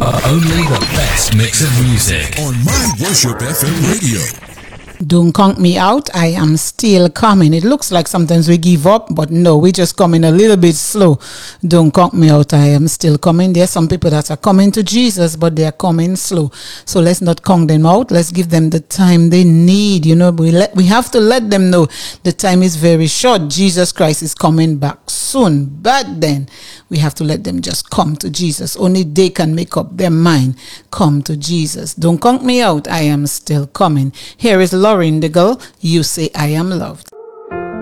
Only the best mix of music on My Worship FM radio. Don't count me out. I am still coming. It looks like sometimes we give up, but no, we're just coming a little bit slow. Don't count me out. I am still coming. There are some people that are coming to Jesus, but they are coming slow. So let's not count them out. Let's give them the time they need. You know, we have to let them know the time is very short. Jesus Christ is coming back soon. But then we have to let them just come to Jesus. Only they can make up their mind. Come to Jesus. Don't count me out. I am still coming. Here is Lauren the girl. You say I am loved.